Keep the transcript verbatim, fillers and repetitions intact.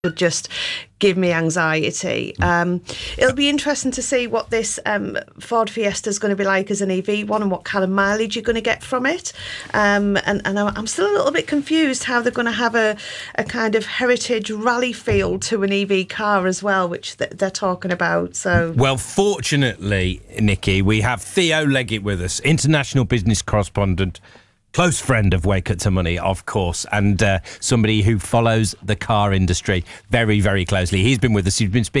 would just give me anxiety. Um, it'll be interesting to see what this um, Ford Fiesta is going to be like as an E V one and what kind of mileage you're going to get from it. Um, and, and I'm still a little bit confused how they're going to have a, a kind of heritage rally feel to an E V car as well, which th- they're talking about. So, well, fortunately, Nikki, we have Theo Leggett with us, international business correspondent, close friend of Wake Up to Money, of course, and uh, somebody who follows the car industry very, very closely. He's been with us. He's been speaking